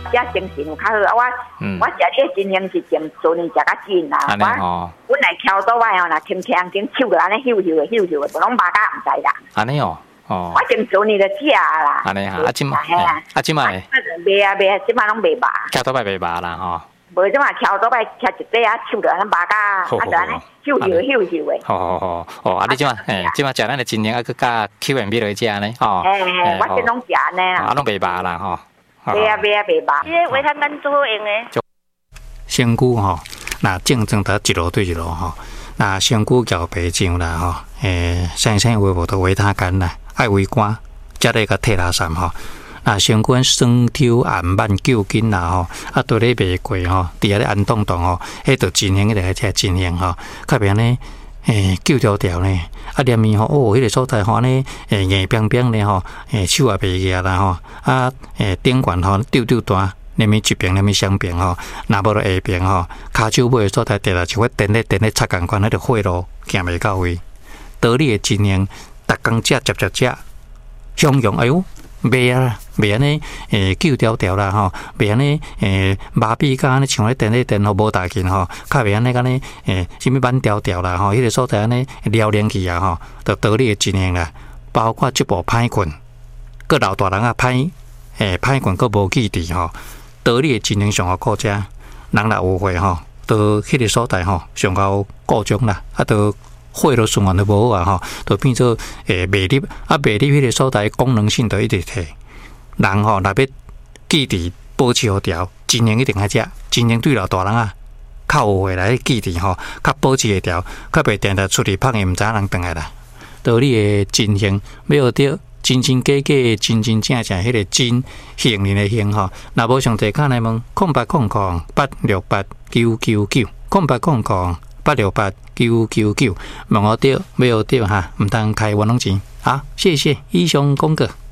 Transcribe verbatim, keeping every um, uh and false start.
这精神有较好啊。我、嗯、我食你的真型是从昨年食较紧啦。我本来翘倒摆哦，若轻轻紧手就安尼咻咻的咻咻的，无拢巴甲唔知啦。 安尼哦。哦， 我从昨年就食啦。 安尼哈，啊，即嘛，啊，即嘛咧， 卖啊卖啊，即嘛拢卖吧。 翘倒摆卖吧啦吼。 无即嘛翘倒摆翘一块啊，手就安尼巴甲，啊就安尼咻咻咻咻的。 好好好，哦，啊，你即嘛，诶，即嘛食咱的真型啊，佮加 Q M B 落去食呢，吼。 诶诶，我即拢食安尼啦。 啊，拢卖吧啦吼。 卖啊卖啊卖吧。即个维他命做好用的。 香菇吼，那竞争得一路对一路吼，那香菇交白酱啦吼，诶，生生维无到维他干啦。爱维肝，才来个替拉散吼。那相关酸抽暗慢救筋啦吼，啊都咧卖过吼，伫遐咧安冻冻吼，迄着真型，迄个才真型吼。较别呢，诶，救条条呢，啊连面吼，哦，迄个所在吼呢，诶硬冰冰呢吼，诶手也袂硬啦吼，啊诶顶管吼丢丢大，连面一边连面双边吼，若无落下边吼，骹手尾所在跌落就会电咧电咧擦共款，迄个血路行袂到位，道理的真型。逐工食食食食，享用哎哟，袂啊，袂安尼诶，揪条条啦吼，袂安尼诶，麻痹甲安尼像咧电咧电吼无大劲吼，较袂安尼安尼诶，什物慢条条啦吼，迄个所在安尼撩连去啊吼，就道理的真型啦，包括即部歹困，个老大人啊歹诶歹困个无记忆吼，道理的真型上好顾遮，人若有会吼，都迄个所在吼上好顾中啦，啊都。血路循环都无好啊吼，就变做诶魅力啊魅力迄个所在功能性就一直提。人吼若要记忆保持好调，真型一定爱食，真型对老大人啊，较有会来记忆吼，较保持会调，较袂定定出去拍伊毋知影人转来啦。道理诶真型要学着真真假假、真真正正迄个真型人诶型吼，若无上侪卡来问空八空空八六八九九九空八空空。八六八九九九，问我着，要着哈，唔当开玩弄钱。好，谢谢以上讲过。